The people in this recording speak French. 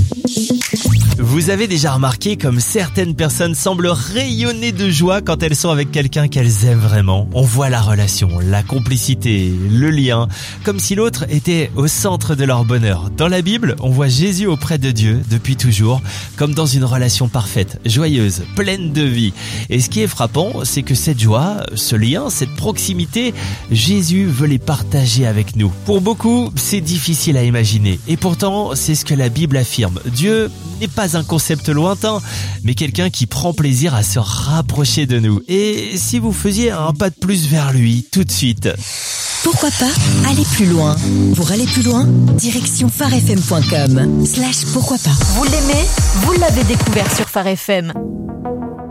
Vous avez déjà remarqué comme certaines personnes semblent rayonner de joie quand elles sont avec quelqu'un qu'elles aiment vraiment. On voit la relation, la complicité, le lien, comme si l'autre était au centre de leur bonheur. Dans la Bible, on voit Jésus auprès de Dieu depuis toujours, comme dans une relation parfaite, joyeuse, pleine de vie. Et ce qui est frappant, c'est que cette joie, ce lien, cette proximité, Jésus veut les partager avec nous. Pour beaucoup, c'est difficile à imaginer. Et pourtant, c'est ce que la Bible affirme. Dieu n'est pas un concept lointain, mais quelqu'un qui prend plaisir à se rapprocher de nous. Et si vous faisiez un pas de plus vers lui, tout de suite. Pourquoi pas aller plus loin? Pour aller plus loin, direction pharefm.com/pourquoi pas. Vous l'aimez? Vous l'avez découvert sur Phare FM.